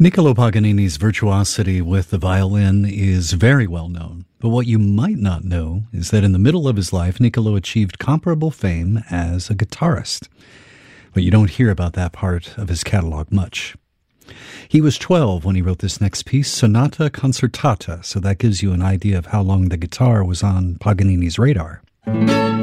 Niccolo Paganini's virtuosity with the violin is very well known, but what you might not know is that in the middle of his life, Niccolo achieved comparable fame as a guitarist. But you don't hear about that part of his catalog much. He was 12 when he wrote this next piece, Sonata Concertata, so that gives you an idea of how long the guitar was on Paganini's radar.